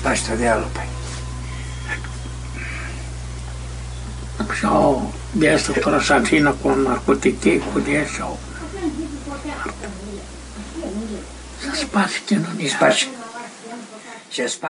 Paște de alu, păi. Și au de asta torășațină cu narcotice, cu de și au să spați chinunia. Spați. Ce spați.